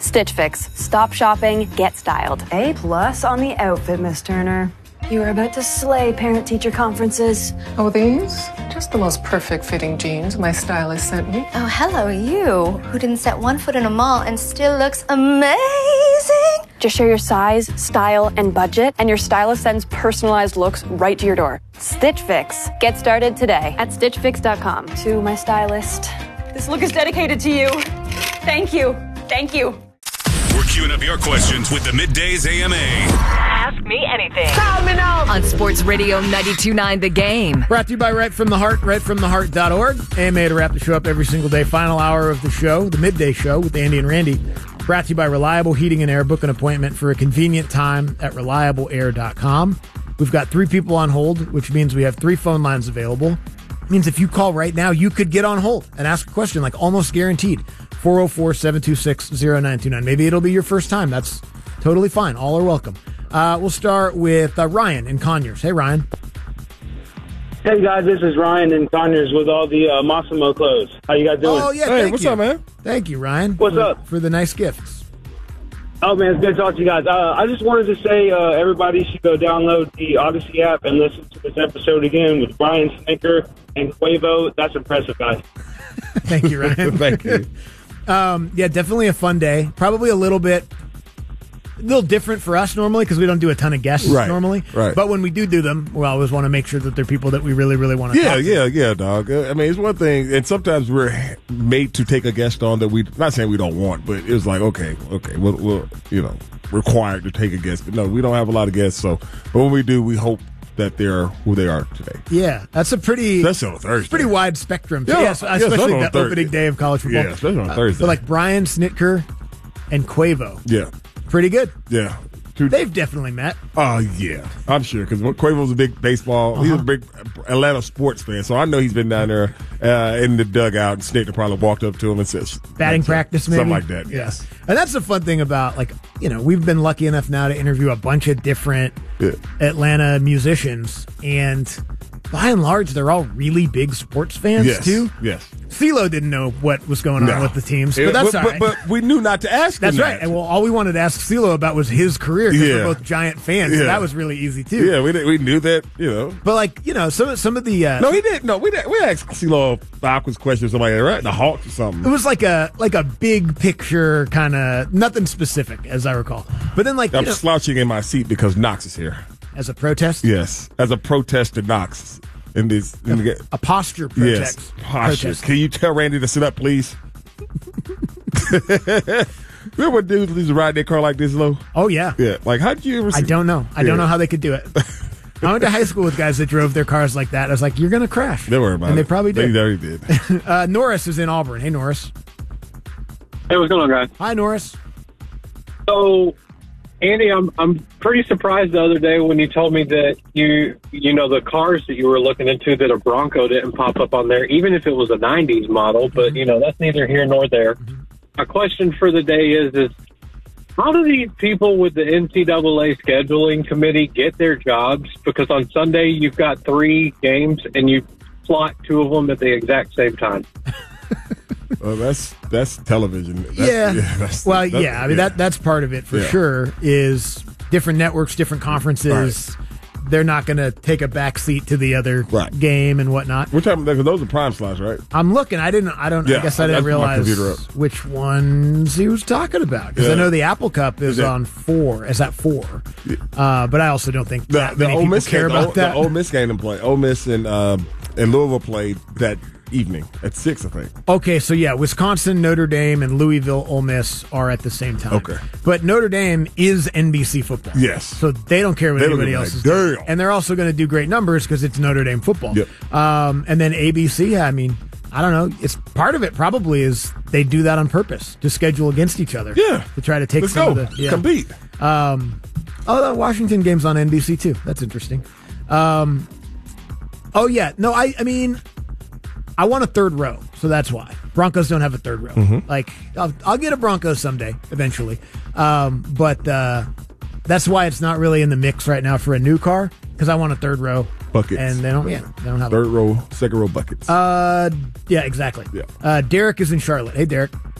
Stitch Fix. Stop shopping, get styled. A+ on the outfit, Miss Turner. You are about to slay parent-teacher conferences. Oh, these? Just the most perfect fitting jeans my stylist sent me. Oh, hello, you, who didn't set one foot in a mall and still looks amazing. Just share your size, style, and budget, and your stylist sends personalized looks right to your door. Stitch Fix. Get started today at StitchFix.com. To my stylist. This look is dedicated to you. Thank you. Thank you. We're queuing up your questions with the Middays AMA. Ask me anything. Call me now. On Sports Radio 92.9 The Game. Brought to you by Right From the Heart, rightfromtheheart.org. AMA to wrap the show up every single day. Final hour of the show, the midday show with Andy and Randy. Brought to you by Reliable Heating and Air. Book an appointment for a convenient time at reliableair.com. We've got 3 people on hold, which means we have 3 phone lines available. It means if you call right now, you could get on hold and ask a question, like almost guaranteed. 404-726-0929. Maybe it'll be your first time. That's totally fine. All are welcome. We'll start with Ryan in Conyers. Hey, Ryan. Hey, guys. This is Ryan in Conyers with all the Massimo clothes. How you guys doing? Oh, yeah. Hey, what's up, man? Thank you, Ryan. What's up? For the nice gifts. Oh, man, it's good to talk to you guys. I just wanted to say everybody should go download the Odyssey app and listen to this episode again with Brian Snicker and Quavo. That's impressive, guys. Thank you, Ryan. Thank you. Yeah, definitely a fun day. Probably a little different for us normally because we don't do a ton of guests normally. Right. But when we do them, we always want to make sure that they're people that we really, really want to talk to. Yeah, dog. I mean, it's one thing, and sometimes we're made to take a guest on that not saying we don't want, but it's like, okay, we'll required to take a guest. But no, we don't have a lot of guests, but when we do, we hope that they're who they are today. Yeah, that's on Thursday. Pretty wide spectrum. Especially that opening day of college football. Yeah, especially on Thursday. But like Brian Snitker and Quavo. Yeah. Pretty good. Yeah. They've definitely met. Oh, yeah. I'm sure, because Quavo's a big baseball. He's a big Atlanta sports fan, so I know he's been down there in the dugout, and Snitker probably walked up to him and said, batting practice, maybe? Something like that. Yes. And that's the fun thing about, we've been lucky enough now to interview a bunch of different Atlanta musicians, and by and large, they're all really big sports fans, too. Yes. CeeLo didn't know what was going on with the teams, but that's all right. But we knew not to ask him. That's right. And all we wanted to ask CeeLo about was his career, because we're both giant fans, so that was really easy, too. Yeah, we knew that, But, some of the... No, he didn't. No, we asked CeeLo Falcons questions or something like that, right? The Hawks or something. It was like a big picture kind of, nothing specific, as I recall. But then, I'm slouching in my seat because Knox is here. As a protest? Yes, as a protest to Knox. A posture protest. Yes, posture. Can you tell Randy to sit up, please? Remember dudes used to ride their car like this, Lo? Oh, yeah. Yeah. Like, how did you ever see I don't know. I don't know how they could do it. I went to high school with guys that drove their cars like that. I was like, you're going to crash. They were about and it. They probably did. They already did. Norris is in Auburn. Hey, Norris. Hey, what's going on, guys? Hi, Norris. So, Andy, I'm pretty surprised the other day when you told me that you know the cars that you were looking into that a Bronco didn't pop up on there, even if it was a 90s model. But, that's neither here nor there. My question for the day is how do these people with the NCAA scheduling committee get their jobs? Because on Sunday you've got 3 games and you slot 2 of them at the exact same time. Well, that's television. That's part of it for sure. Is different networks, different conferences. Right. They're not going to take a back seat to the other game and whatnot. We're talking because those are prime slots, right? I'm looking. I guess I didn't realize which ones he was talking about, because I know the Apple Cup is on 4. Is that 4? But I also don't think that many people care about that. The Ole Miss game play. Ole Miss and Louisville played that evening at 6, I think. Okay, so Wisconsin, Notre Dame, and Louisville, Ole Miss are at the same time. Okay. But Notre Dame is NBC football. Yes. So they don't care what anybody else is doing. And they're also going to do great numbers because it's Notre Dame football. Yep. And then ABC, I don't know. It's part of it probably is they do that on purpose to schedule against each other. Yeah. To try to take some of the... Yeah. Compete. The Washington game's on NBC too. That's interesting. I want a third row, so that's why. Broncos don't have a third row. Mm-hmm. I'll get a Broncos someday, eventually. But that's why it's not really in the mix right now for a new car, because I want a third row. Buckets. And they don't have third row, second row buckets. Yeah, exactly. Yeah. Derek is in Charlotte. Hey, Derek.